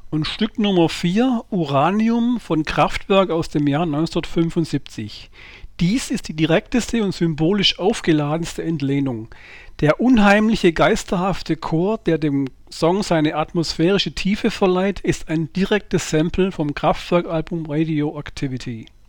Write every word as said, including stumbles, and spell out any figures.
Und Stück Nummer vier, Uranium von Kraftwerk aus dem Jahr neunzehnhundertfünfundsiebzig. Dies ist die direkteste und symbolisch aufgeladenste Entlehnung. Der unheimliche, geisterhafte Chor, der dem Song seine atmosphärische Tiefe verleiht, ist ein direktes Sample vom Kraftwerk-Album Radioactivity.